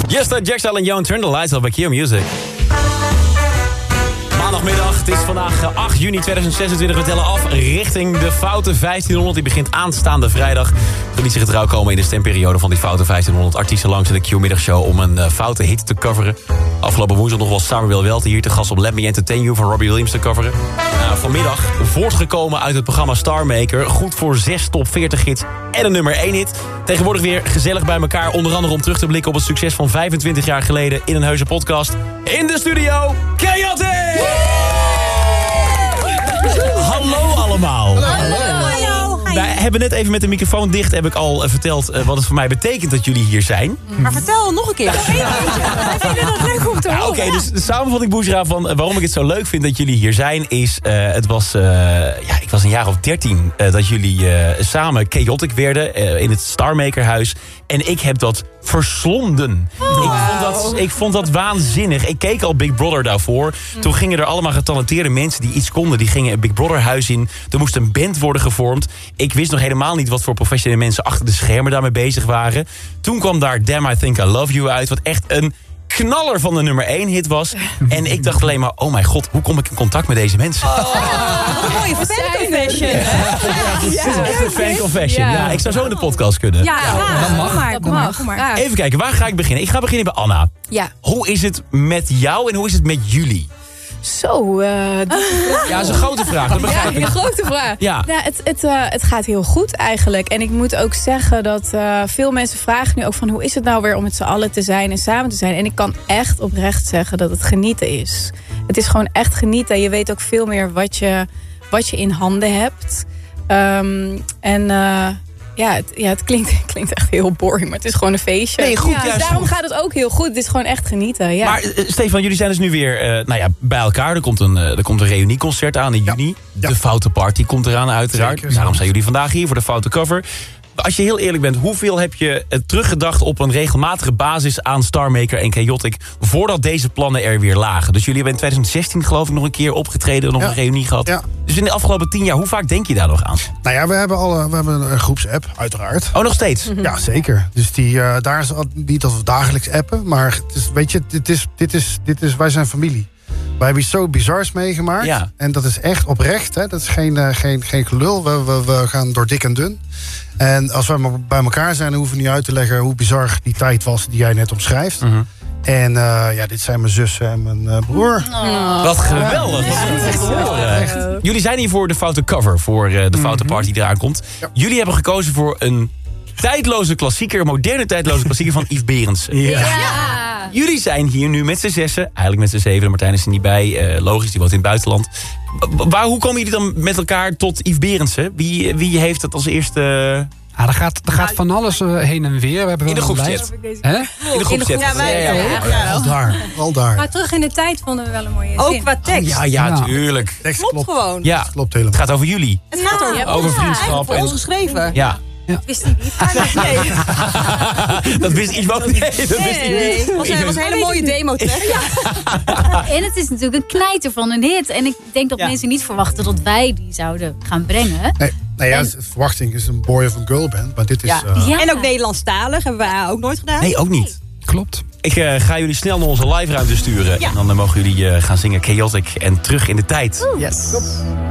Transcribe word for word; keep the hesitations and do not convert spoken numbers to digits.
Yes, dat Jack Style en Joan Turn the Lights Up bij Q Music. Maandagmiddag, het is vandaag acht juni tweeduizend zesentwintig. We tellen af richting de Foute vijftienhonderd. Die begint aanstaande vrijdag. Geniet zich getrouw komen in de stemperiode van die Foute vijftienhonderd. Artiesten langs in de Q-middagshow om een uh, foute hit te coveren. Afgelopen woensdag nog wel Samuel Welte hier te gast op Let Me Entertain You van Robbie Williams te coveren. Uh, vanmiddag voortgekomen uit het programma Starmaker. Goed voor zes top veertig hits en een nummer één hit. Tegenwoordig weer gezellig bij elkaar. Onder andere om terug te blikken op het succes van vijfentwintig jaar geleden in een heuse podcast. In de studio, Chaotic! Hallo allemaal. Hallo. Hallo. Wij hebben net even met de microfoon dicht heb ik al uh, verteld uh, wat het voor mij betekent dat jullie hier zijn. Mm. Maar vertel nog een keer. Wij vinden het leuk om te horen. Ja, Oké, okay, dus de samenvatting, Boezra, van uh, waarom ik het zo leuk vind dat jullie hier zijn is, uh, het was, uh, ja, ik was een jaar of dertien uh, dat jullie uh, samen Chaotic werden uh, in het Starmakerhuis. En ik heb dat verslonden. Oh. Ik, vond dat, ik vond dat waanzinnig. Ik keek al Big Brother daarvoor. Mm. Toen gingen er allemaal getalenteerde mensen die iets konden. Die gingen een Big Brother huis in. Er moest een band worden gevormd. Ik wist nog helemaal niet wat voor professionele mensen achter de schermen daarmee bezig waren. Toen kwam daar Damn I Think I Love You uit. Wat echt een knaller van de nummer één hit was. En ik dacht alleen maar, oh mijn god, hoe kom ik in contact met deze mensen? Oh, een mooie fan-confession. Ja, echt een fan-confession. Ja. Ja, ik zou zo in de podcast kunnen. Ja, ja. Dat mag. Maar, Kom maar, kom maar. Even kijken, waar ga ik beginnen? Ik ga beginnen bij Anna. Ja. Hoe is het met jou en hoe is het met jullie? Zo, uh, ja, dat is een grote vraag. Dat begrijp ja, ik. een grote vraag. Ja. Nou, het, het, uh, het gaat heel goed eigenlijk. En ik moet ook zeggen dat uh, veel mensen vragen nu ook van hoe is het nou weer om met z'n allen te zijn en samen te zijn. En ik kan echt oprecht zeggen dat het genieten is. Het is gewoon echt genieten. Je weet ook veel meer wat je, wat je in handen hebt. Um, en uh, ja, het, ja, het klinkt, klinkt echt heel boring, maar het is gewoon een feestje. Nee, goed, ja, juist. Dus daarom gaat het ook heel goed. Het is gewoon echt genieten. Ja. Maar uh, Stefan, jullie zijn dus nu weer uh, nou ja, bij elkaar. Er komt een, uh, er komt een reunieconcert aan in juni. Ja. De Foute Party komt eraan uiteraard. Zeker, Daarom zijn jullie vandaag hier voor de Foute Cover. Als je heel eerlijk bent, hoeveel heb je uh, teruggedacht op een regelmatige basis aan Starmaker en Chaotic voordat deze plannen er weer lagen? Dus jullie hebben in twintig zestien geloof ik nog een keer opgetreden, nog ja. een reunie gehad. Ja. Dus in de afgelopen tien jaar, hoe vaak denk je daar nog aan? Nou ja, we hebben, al, we hebben een groepsapp, uiteraard. Oh, nog steeds? Mm-hmm. Ja, zeker. Dus die, uh, daar is niet dat we dagelijks appen, maar het is, weet je, dit is, dit is, dit is, wij zijn familie. Wij hebben iets zo bizars meegemaakt. Ja. En dat is echt oprecht. Hè? Dat is geen, uh, geen, geen gelul. We, we, we gaan door dik en dun. En als we bij elkaar zijn, dan hoeven we niet uit te leggen hoe bizar die tijd was die jij net omschrijft. Mm-hmm. En uh, ja, dit zijn mijn zussen en mijn uh, broer. Oh. Wat geweldig. Ja, dat is echt horen. Echt. Jullie zijn hier voor de Foute Cover, voor uh, de Foute Party die eraan komt. Ja. Jullie hebben gekozen voor een tijdloze klassieker, moderne tijdloze klassieker van Yves Berendsen. Ja. Ja. Jullie zijn hier nu met z'n zessen, eigenlijk met z'n zeven. Martijn is er niet bij, uh, logisch, die woont in het buitenland. Waar, hoe komen jullie dan met elkaar tot Yves Berendsen? Wie, wie heeft het als eerste... Ja, er gaat, er gaat van alles uh, heen en weer. We hebben in de groepschat. Hè? In de groepschat. Ja, wij, ja, ja, ja. Ja, al daar, al daar. Maar terug in de tijd vonden we wel een mooie zin. Ook qua tekst. Oh, ja, ja, ja, tuurlijk. Tekst klopt, klopt gewoon. Ja, het klopt helemaal. Het gaat over jullie. Het gaat over, ja, over vriendschap. Voor ons geschreven. Ja. Ja. Wist hij niet? Nee. Dat wist Yves ook niet. Nee, dat wist hij nee, niet. Het was, was een hele mooie demo. Ja. En het is natuurlijk een knijter van een hit. En ik denk dat ja. mensen niet verwachten dat wij die zouden gaan brengen. Nee, nou ja, en, de verwachting is een boy of a girl band. Maar dit is... Ja. Uh... Ja. En ook Nederlandstalig hebben wij ook nooit gedaan. Nee, ook niet. Klopt. Ik uh, ga jullie snel naar onze live ruimte sturen. Ja. En dan uh, mogen jullie uh, gaan zingen Chaotic en Terug in de Tijd. Oeh. Yes.